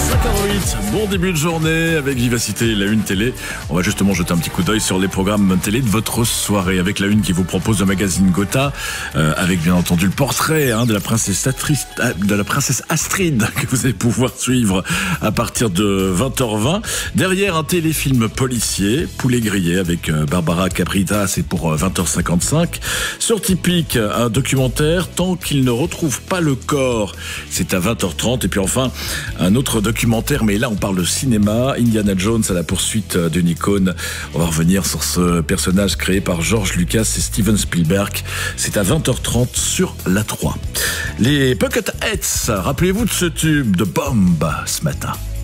5h08, bon début de journée avec Vivacité et la Une Télé. On va justement jeter un petit coup d'œil sur les programmes télé de votre soirée avec la Une qui vous propose le magazine Gotha, avec bien entendu le portrait de la princesse Astrid que vous allez pouvoir suivre à partir de 20h20. Derrière, un téléfilm policier, Poulet grillé avec Barbara Cabrita, c'est pour 20h55. Sur Typique, un documentaire, Tant qu'il ne retrouve pas le corps, c'est à 20h30. Et puis enfin, un autre documentaire, mais là on parle de cinéma, Indiana Jones à la poursuite d'une icône. On va revenir sur ce personnage créé par George Lucas et Steven Spielberg. C'est à 20h30 sur la 3. Les Bucketheads, rappelez-vous de ce tube de bombe ce matin.